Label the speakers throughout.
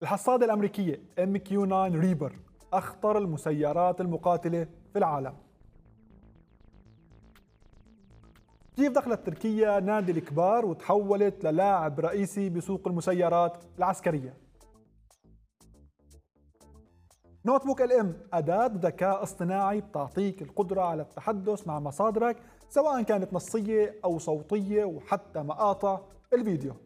Speaker 1: الحصادة الأمريكية MQ-9 ريبر أخطر المسيرات المقاتلة في العالم. كيف دخلت تركيا نادي الكبار وتحولت للاعب رئيسي بسوق المسيرات العسكرية؟ نوت بوك LM أداة ذكاء اصطناعي بتعطيك القدرة على التحدث مع مصادرك سواء كانت نصية أو صوتية وحتى مقاطع الفيديو.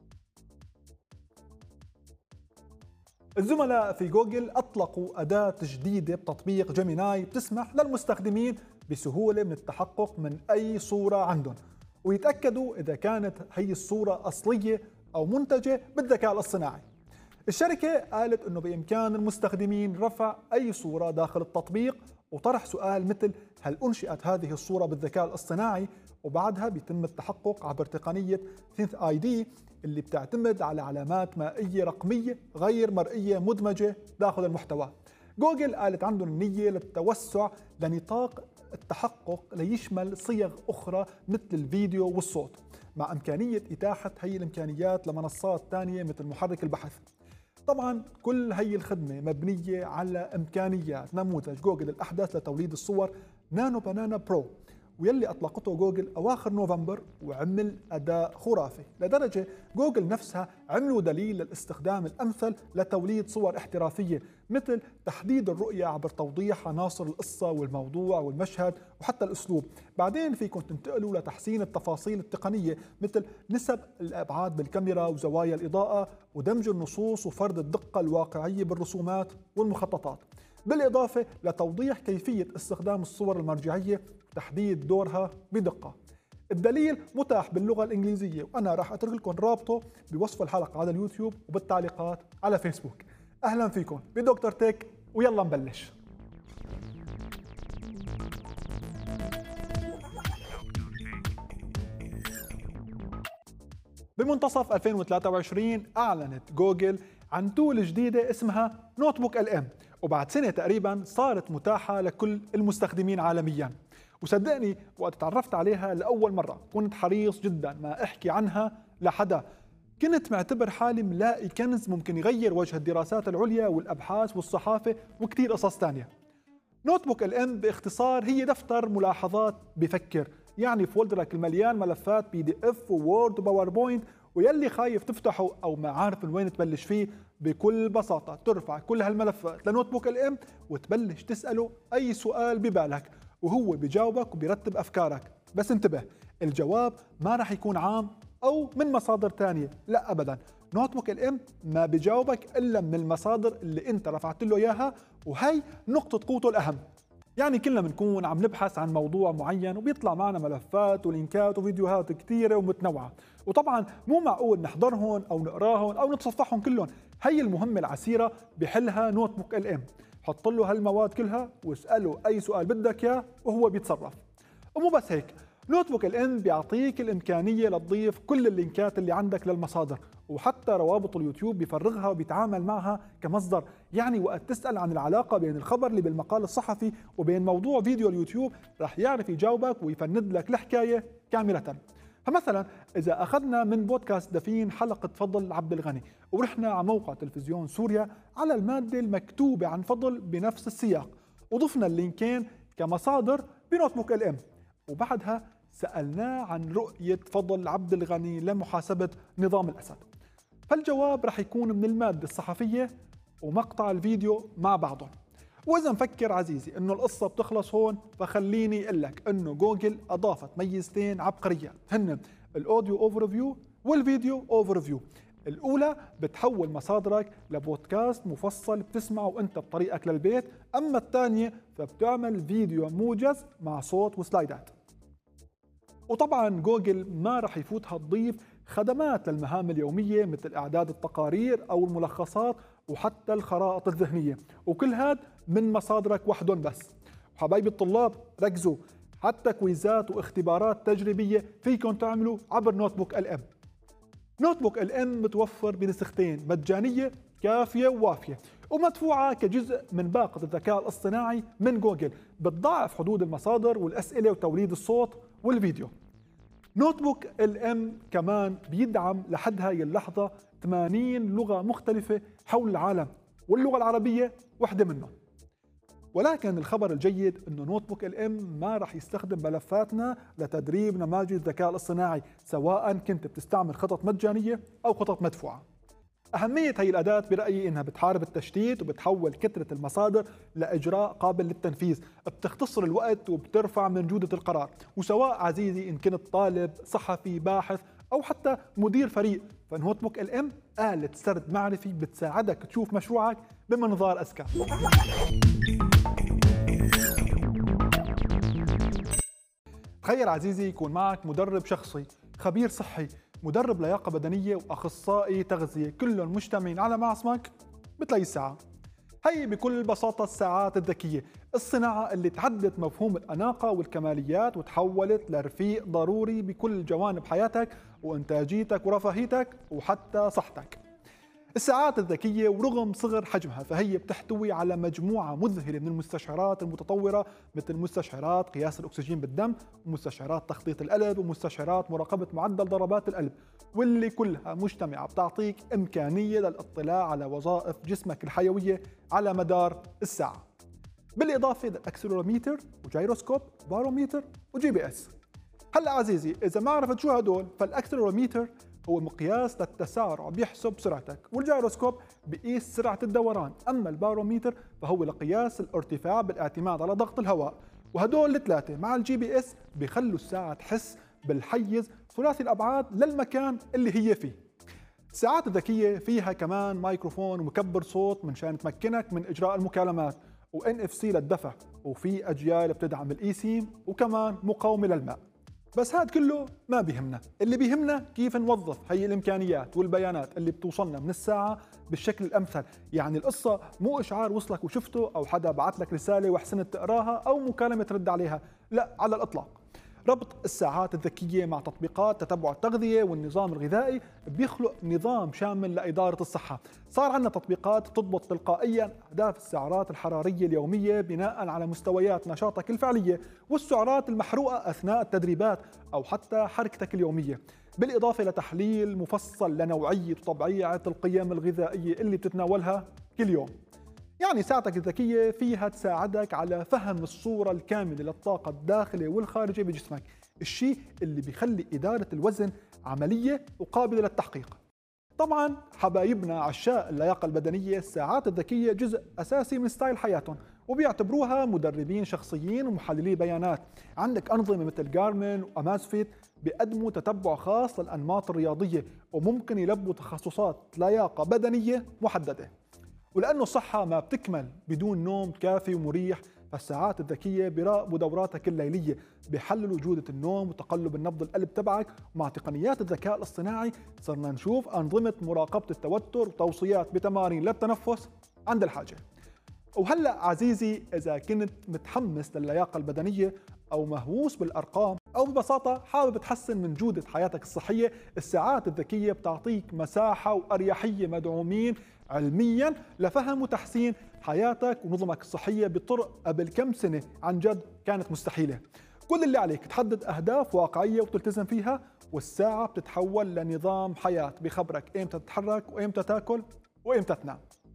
Speaker 1: الزملاء في جوجل أطلقوا أداة جديدة بتطبيق جيميناي بتسمح للمستخدمين بسهولة من التحقق من أي صورة عندهم ويتأكدوا إذا كانت هي الصورة أصلية أو منتجة بالذكاء الاصطناعي. الشركة قالت أنه بإمكان المستخدمين رفع أي صورة داخل التطبيق وطرح سؤال مثل هل أنشئت هذه الصورة بالذكاء الاصطناعي، وبعدها بيتم التحقق عبر تقنية Synth ID اللي بتعتمد على علامات مائية رقمية غير مرئية مدمجة داخل المحتوى. جوجل قالت عندهم النية للتوسع لنطاق التحقق ليشمل صيغ أخرى مثل الفيديو والصوت، مع إمكانية إتاحة هي الإمكانيات لمنصات ثانية مثل محرك البحث. طبعا كل هي الخدمة مبنية على إمكانيات نموذج جوجل الأحدث لتوليد الصور نانو بنانا برو، ويلي أطلقته جوجل أواخر نوفمبر وعمل أداء خرافي لدرجة جوجل نفسها عملوا دليل للاستخدام الأمثل لتوليد صور احترافية مثل تحديد الرؤية عبر توضيح عناصر القصة والموضوع والمشهد وحتى الأسلوب. بعدين فيكم تنتقلوا لتحسين التفاصيل التقنية مثل نسب الأبعاد بالكاميرا وزوايا الإضاءة ودمج النصوص وفرض الدقة الواقعية بالرسومات والمخططات، بالإضافة لتوضيح كيفية استخدام الصور المرجعية وتحديد دورها بدقة. الدليل متاح باللغة الإنجليزية وأنا راح أترك لكم رابطه بوصف الحلقة على اليوتيوب وبالتعليقات على فيسبوك. أهلا فيكم بدكتور تك ويلا نبلش. بمنتصف 2023 أعلنت جوجل عن تول جديدة اسمها نوت بوك LM، وبعد سنة تقريبا صارت متاحة لكل المستخدمين عالميا. وصدقني وقت تعرفت عليها لأول مرة كنت حريص جدا ما أحكي عنها لحدا، كنت معتبر حالي ملاقي كنز ممكن يغير وجه الدراسات العليا والأبحاث والصحافة وكتير قصص تانية. نوت بوك LM باختصار هي دفتر ملاحظات بفكر، يعني فولدرك المليان ملفات PDF ووورد وباوربوينت، ويلي خايف تفتحه أو ما عارف من وين تبلش فيه بكل بساطة ترفع كل هالملفات لنوت بوك LM وتبلش تسأله أي سؤال ببالك وهو بيجاوبك وبيرتب أفكارك. بس انتبه، الجواب ما راح يكون عام أو من مصادر تانية، لا أبدا. نوت بوك LM ما بيجاوبك إلا من المصادر اللي انت رفعت له إياها، وهي نقطة قوته الأهم. يعني كلنا بنكون عم نبحث عن موضوع معين وبيطلع معنا ملفات ولينكات وفيديوهات كتيرة ومتنوعة، وطبعا مو معقول نحضرهم أو نقراهم أو نتصفحهم كلهم. هي المهمة العسيرة بحلها نوت بوك LM. حط له هالمواد كلها واسأله أي سؤال بدك إياه وهو بيتصرف. ومو بس هيك، نوت بوك LM بيعطيك الإمكانية لتضيف كل اللينكات اللي عندك للمصادر، وحتى روابط اليوتيوب بيفرغها وبيتعامل معها كمصدر. يعني وقت تسأل عن العلاقة بين الخبر اللي بالمقال الصحفي وبين موضوع فيديو اليوتيوب رح يعرف يجاوبك ويفند لك الحكاية كاملة. فمثلا إذا أخذنا من بودكاست دفين حلقة فضل عبد الغني ورحنا على موقع تلفزيون سوريا على المادة المكتوبة عن فضل بنفس السياق وضفنا اللينكين كمصادر بنوت بوك LM، وبعدها سألناه عن رؤية فضل عبد الغني لمحاسبة نظام الأسد، فالجواب رح يكون من المادة الصحفية ومقطع الفيديو مع بعضهم. وإذا مفكر عزيزي إنه القصة بتخلص هون، فخليني أقول لك إنه جوجل أضافت ميزتين عبقريات هن الأوديو أوفرفيو والفيديو أوفرفيو. الأولى بتحول مصادرك لبودكاست مفصل بتسمعه وأنت بطريقك للبيت، أما الثانية فبتعمل فيديو موجز مع صوت وسلايدات. وطبعا جوجل ما رح يفوتها تضيف خدمات للمهام اليومية مثل إعداد التقارير أو الملخصات وحتى الخرائط الذهنية، وكل هاد من مصادرك وحدهم بس. وحبايبي الطلاب ركزوا، حتى كويزات واختبارات تجريبية فيكم تعملوا عبر نوت بوك LM. نوت بوك LM متوفر بنسختين، مجانية كافية ووافية ومدفوعة كجزء من باقة الذكاء الاصطناعي من جوجل، بتضاعف حدود المصادر والأسئلة وتوليد الصوت والفيديو. نوت بوك LM كمان بيدعم لحد هاي اللحظة 80 لغة مختلفة حول العالم، واللغة العربية واحدة منهم. ولكن الخبر الجيد انه نوت بوك الام ما راح يستخدم ملفاتنا لتدريب نماذج الذكاء الاصطناعي، سواء كنت بتستعمل خطط مجانية او خطط مدفوعة. أهمية هي الأداة برأيي إنها بتحارب التشتيت وبتحول كثرة المصادر لإجراء قابل للتنفيذ، بتختصر الوقت وبترفع من جودة القرار. وسواء عزيزي إن كنت طالب، صحفي، باحث، أو حتى مدير فريق، فنوت بوك الام آلة سرد معرفي بتساعدك تشوف مشروعك بمنظار أذكى. تخيل عزيزي يكون معك مدرب شخصي، خبير صحي، مدرب لياقة بدنية، وأخصائي تغذية، كلهم مجتمعين على معصمك بتلاقي الساعة. هي بكل بساطة الساعات الذكية، الصناعة اللي تعدت مفهوم الأناقة والكماليات وتحولت لرفيق ضروري بكل جوانب حياتك وإنتاجيتك ورفاهيتك وحتى صحتك. الساعات الذكية ورغم صغر حجمها فهي بتحتوي على مجموعة مذهلة من المستشعرات المتطورة، مثل مستشعرات قياس الأكسجين بالدم، ومستشعرات تخطيط القلب، ومستشعرات مراقبة معدل ضربات القلب، واللي كلها مجتمعة بتعطيك إمكانية للاطلاع على وظائف جسمك الحيوية على مدار الساعة، بالإضافة للأكسلروميتر وجيروسكوب باروميتر وجي بي اس. هلا عزيزي إذا ما عرفت شو هدول، فالأكسلروميتر هو مقياس للتسارع بيحسب سرعتك، والجيروسكوب بيقيس سرعة الدوران، أما الباروميتر فهو لقياس الارتفاع بالاعتماد على ضغط الهواء. وهدول الثلاثة مع الجي بي اس بيخلوا الساعة تحس بالحيز ثلاثي الأبعاد للمكان اللي هي فيه. الساعات الذكية فيها كمان مايكروفون ومكبر صوت منشان تمكنك من إجراء المكالمات، و NFC للدفع، وفي أجيال بتدعم الإي سيم، وكمان مقاومة للماء. بس هاد كله ما بيهمنا، اللي بيهمنا كيف نوظف هي الإمكانيات والبيانات اللي بتوصلنا من الساعة بالشكل الأمثل. يعني القصة مو إشعار وصلك وشفته، أو حدا بعت لك رسالة وحسنت تقراها، أو مكالمة ترد عليها، لا على الإطلاق. ربط الساعات الذكية مع تطبيقات تتبع التغذية والنظام الغذائي بيخلق نظام شامل لإدارة الصحة. صار عندنا تطبيقات تضبط تلقائيا أهداف السعرات الحرارية اليومية بناء على مستويات نشاطك الفعلية والسعرات المحروقة أثناء التدريبات أو حتى حركتك اليومية، بالإضافة لتحليل مفصل لنوعية وطبيعة القيم الغذائية اللي بتتناولها كل يوم. يعني ساعتك الذكية فيها تساعدك على فهم الصورة الكاملة للطاقة الداخلية والخارجية بجسمك، الشيء اللي بيخلي إدارة الوزن عملية وقابلة للتحقيق. طبعا حبايبنا عشاق اللياقة البدنية الساعات الذكية جزء أساسي من ستايل حياتهم، وبيعتبروها مدربين شخصيين ومحللي بيانات. عندك أنظمة مثل جارمن وأمازفيت بيقدموا تتبع خاص للأنماط الرياضية، وممكن يلبوا تخصصات لياقة بدنية محددة. ولأنه الصحة ما بتكمل بدون نوم كافي ومريح، فالساعات الذكية بيراقبوا دوراتك الليلية، بيحللوا جودة النوم وتقلب النبض القلب تبعك. ومع تقنيات الذكاء الاصطناعي صرنا نشوف أنظمة مراقبة التوتر وتوصيات بتمارين للتنفس عند الحاجة. وهلأ عزيزي إذا كنت متحمس للياقة البدنية أو مهووس بالأرقام، أو ببساطة حابب تحسن من جودة حياتك الصحية، الساعات الذكية بتعطيك مساحة وأريحية مدعومين علميا لفهم وتحسين حياتك ونظمك الصحية بطرق قبل كم سنة عن جد كانت مستحيلة. كل اللي عليك تحدد أهداف واقعية وتلتزم فيها، والساعة بتتحول لنظام حياة بخبرك إمتى تتحرك وإمتى تاكل وإمتى تنام.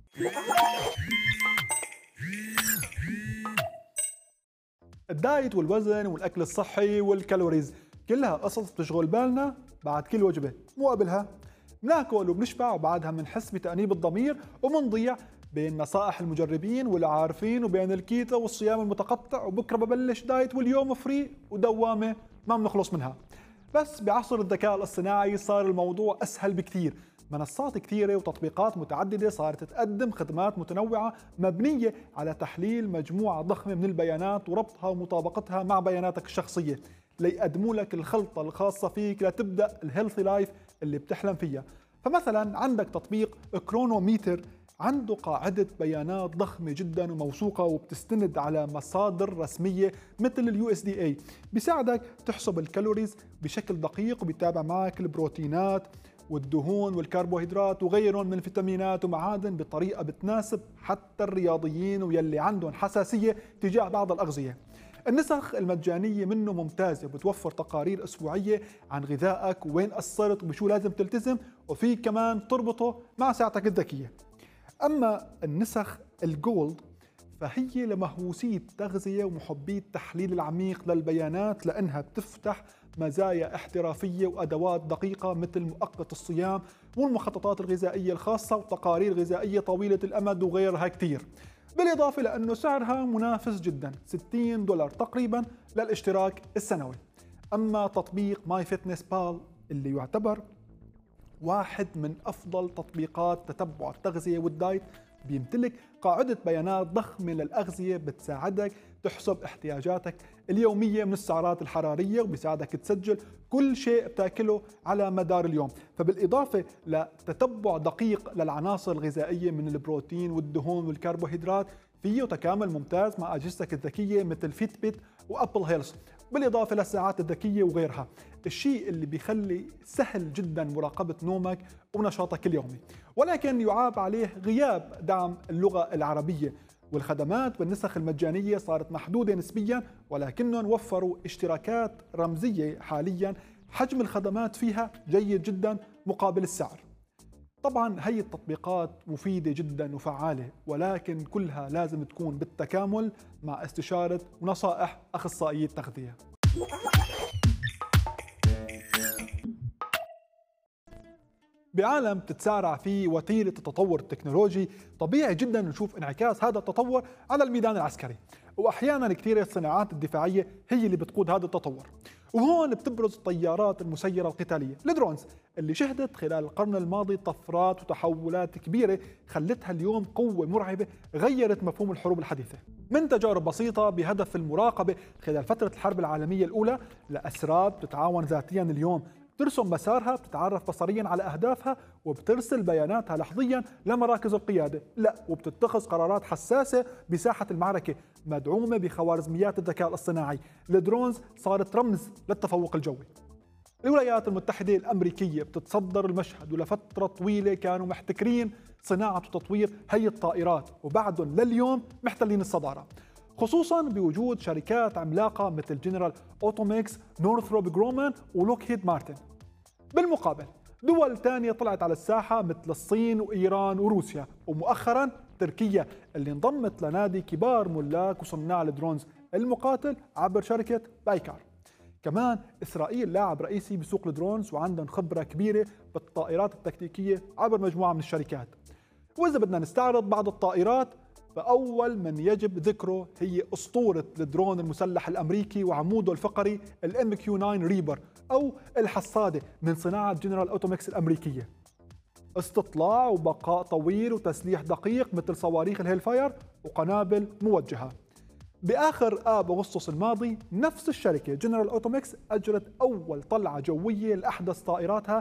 Speaker 1: الدايت والوزن والأكل الصحي والكالوريز كلها قصص بتشغل بالنا بعد كل وجبة، مو قبلها. بناكل وبنشبع وبعدها بنحس بتأنيب الضمير وبنضيع بين نصائح المجربين والعارفين وبين الكيتو والصيام المتقطع، وبكره ببلش دايت واليوم فري ودوامة ما بنخلص منها. بس بعصر الذكاء الاصطناعي صار الموضوع أسهل بكثير. منصات كثيرة وتطبيقات متعددة صارت تقدم خدمات متنوعة مبنية على تحليل مجموعة ضخمة من البيانات وربطها ومطابقتها مع بياناتك الشخصية، ليقدموا لك الخلطة الخاصة فيك لتبدأ الهيلثي لايف اللي بتحلم فيها. فمثلا عندك تطبيق كرونوميتر، عنده قاعدة بيانات ضخمة جدا وموثوقة وبتستند على مصادر رسمية مثل اليو اس دي اي، بيساعدك تحسب الكالوريز بشكل دقيق، وبيتابع معك البروتينات والدهون والكربوهيدرات وغيرهم من الفيتامينات ومعادن بطريقة بتناسب حتى الرياضيين ويلي عندهم حساسية تجاه بعض الأغذية. النسخ المجانية منه ممتازة وبتوفر تقارير أسبوعية عن غذائك وين قصرت وبشو لازم تلتزم، وفي كمان تربطه مع ساعتك الذكية. أما النسخ الجولد فهي لمهووسي التغذية ومحبي التحليل العميق للبيانات، لأنها بتفتح مزايا احترافية وأدوات دقيقة مثل مؤقت الصيام والمخططات الغذائية الخاصة وتقارير غذائية طويلة الأمد وغيرها كتير، بالإضافة لأنه سعرها منافس جدا، $60 تقريبا للاشتراك السنوي. أما تطبيق ماي فيتنس بال اللي يعتبر واحد من أفضل تطبيقات تتبع التغذية والدايت، بيمتلك قاعدة بيانات ضخمة للأغذية بتساعدك تحسب احتياجاتك اليومية من السعرات الحرارية، وبيساعدك تسجل كل شيء بتاكله على مدار اليوم. فبالإضافة لتتبع دقيق للعناصر الغذائية من البروتين والدهون والكربوهيدرات، فيه تكامل ممتاز مع أجهزتك الذكية مثل فيت بيت وأبل هيلث، بالإضافة للساعات الذكية وغيرها، الشيء اللي بيخلي سهل جدا مراقبة نومك ونشاطك اليومي. ولكن يعاب عليه غياب دعم اللغة العربية، والخدمات بالنسخ المجانية صارت محدودة نسبيا، ولكنهم وفروا اشتراكات رمزية حاليا حجم الخدمات فيها جيد جدا مقابل السعر. طبعا هي التطبيقات مفيدة جدا وفعالة، ولكن كلها لازم تكون بالتكامل مع استشارة ونصائح أخصائي التغذية. بعالم تتسارع فيه وتيرة التطور التكنولوجي، طبيعي جدا نشوف انعكاس هذا التطور على الميدان العسكري، واحيانا كثير الصناعات الدفاعيه هي اللي بتقود هذا التطور. وهون بتبرز الطيارات المسيره القتاليه، الدرونز، اللي شهدت خلال القرن الماضي طفرات وتحولات كبيره خلتها اليوم قوه مرعبه غيرت مفهوم الحروب الحديثه. من تجارب بسيطه بهدف المراقبه خلال فتره الحرب العالميه الاولى لاسراب تتعاون ذاتيا اليوم، بترسم مسارها، بتتعرف بصريا على أهدافها، وبترسل بياناتها لحظيا لمراكز القيادة، لا وبتتخذ قرارات حساسة بساحة المعركة مدعومة بخوارزميات الذكاء الاصطناعي. الدرونز صارت رمز للتفوق الجوي. الولايات المتحدة الأمريكية بتتصدر المشهد، ولفترة طويلة كانوا محتكرين صناعة وتطوير هي الطائرات، وبعدهم لليوم محتلين الصدارة، خصوصا بوجود شركات عملاقة مثل جنرال أوتوميكس، نورثروب جرومان ولوكهيد مارتن. بالمقابل دول تانية طلعت على الساحة مثل الصين وإيران وروسيا، ومؤخرا تركيا اللي انضمت لنادي كبار ملاك وصناع الدرونز المقاتل عبر شركة بايكار. كمان إسرائيل لاعب رئيسي بسوق الدرونز، وعندهم خبرة كبيرة بالطائرات التكتيكية عبر مجموعة من الشركات. وإذا بدنا نستعرض بعض الطائرات، فأول من يجب ذكره هي أسطورة الدرون المسلح الأمريكي وعموده الفقري الMQ-9 ريبر، أو الحصادة من صناعة جنرال أوتوميكس الأمريكية. استطلاع وبقاء طويل وتسليح دقيق مثل صواريخ الهيل فاير وقنابل موجهة. بآخر آب أغسطس الماضي نفس الشركة جنرال أوتوميكس أجرت أول طلعة جوية لأحدث طائراتها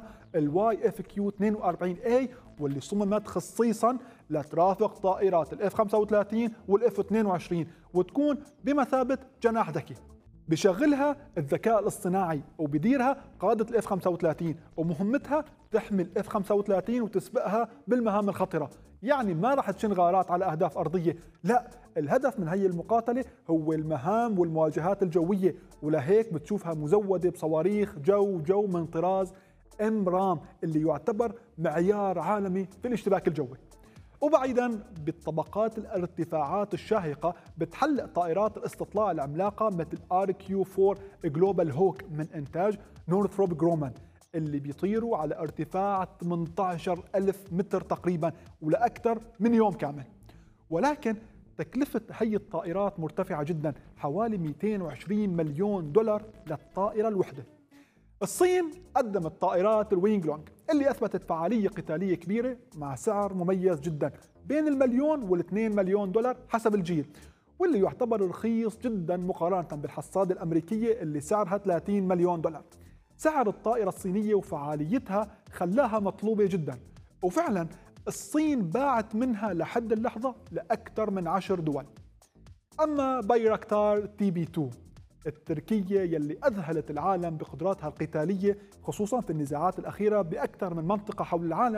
Speaker 1: YFQ-42A، واللي صممت خصيصا لترافق طائرات الF-35 والF-22 وتكون بمثابة جناح ذكي. بشغلها الذكاء الاصطناعي وبديرها قادة الF-35، ومهمتها تحمي الF-35 وتسبقها بالمهام الخطرة. يعني ما راح تشن غارات على أهداف أرضية، لا، الهدف من هي المقاتلة هو المهام والمواجهات الجوية، ولهيك بتشوفها مزودة بصواريخ جو من طراز MRAM اللي يعتبر معيار عالمي في الاشتباك الجوي. وبعيدا بالطبقات الارتفاعات الشاهقة، بتحلق طائرات الاستطلاع العملاقة مثل RQ-4 جلوبال هوك من إنتاج نورثروب جرومان، اللي بيطيروا على ارتفاع 18,000 متر تقريبا ولأكثر من يوم كامل. ولكن تكلفة هي الطائرات مرتفعة جدا، حوالي 220 مليون دولار للطائرة الوحدة. الصين قدمت طائرات الوينغ لونغ اللي أثبتت فعالية قتالية كبيرة مع سعر مميز جدا بين $1,000,000 و$2,000,000 حسب الجيل، واللي يعتبر رخيص جدا مقارنة بالحصادة الأمريكية اللي سعرها $30 مليون. سعر الطائرة الصينية وفعاليتها خلاها مطلوبة جدا، وفعلا الصين باعت منها لحد اللحظة لأكثر من 10 دول. أما بايراكتار TB2 التركية يلي أذهلت العالم بقدراتها القتالية، خصوصا في النزاعات الأخيرة بأكثر من منطقة حول العالم،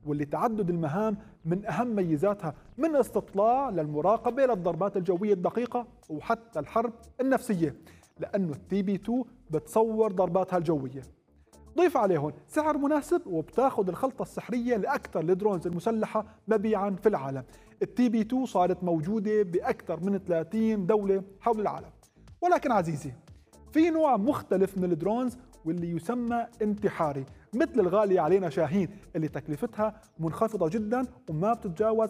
Speaker 1: واللي تعدد المهام من أهم ميزاتها، من استطلاع للمراقبة للضربات الجوية الدقيقة وحتى الحرب النفسية، لأنه التي بي 2 بتصور ضرباتها الجوية. ضيف عليهم سعر مناسب وبتاخذ الخلطة السحرية لأكثر الدرونز المسلحة مبيعا في العالم. التي بي 2 صارت موجودة بأكثر من 30 دولة حول العالم. ولكن عزيزي، في نوع مختلف من الدرونز واللي يسمى انتحاري، مثل الغالية علينا شاهين اللي تكلفتها منخفضة جدا وما بتتجاوز